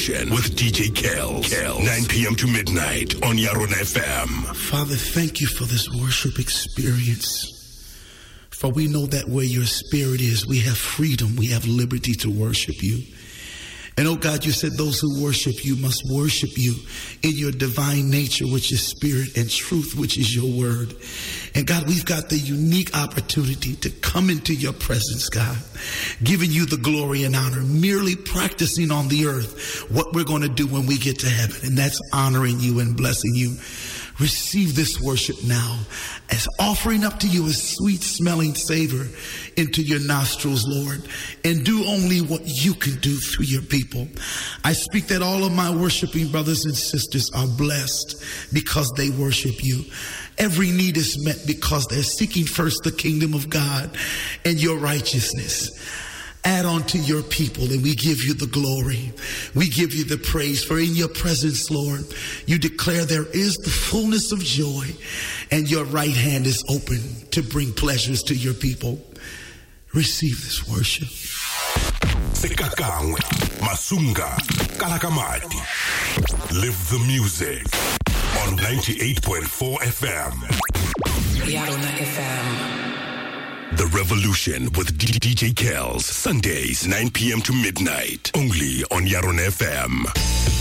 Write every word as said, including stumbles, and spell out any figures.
Revolution with D J Kels. Kels. nine p.m. to midnight on Yarona F M. Father, thank you for this worship experience. For we know that where your spirit is, we have freedom, we have liberty to worship you. And oh God, you said those who worship you must worship you in your divine nature, which is spirit, and truth, which is your word. And God, we've got the unique opportunity to come into your presence, God, giving you the glory and honor, merely practicing on the earth what we're going to do when we get to heaven. And that's honoring you and blessing you. Receive this worship now as offering up to you a sweet smelling savor into your nostrils, Lord, and do only what you can do through your people. I speak that all of my worshiping brothers and sisters are blessed because they worship you. Every need is met because they're seeking first the kingdom of God and your righteousness. Add on to your people, and we give you the glory. We give you the praise, for in your presence, Lord, you declare there is the fullness of joy, and your right hand is open to bring pleasures to your people. Receive this worship. Sekakangwe, Masunga, Kalakamati. Live the music on ninety-eight point four F M. Yarona F M. The Revolution with D J Kels. Sundays, nine p.m. to midnight. Only on Yarona F M.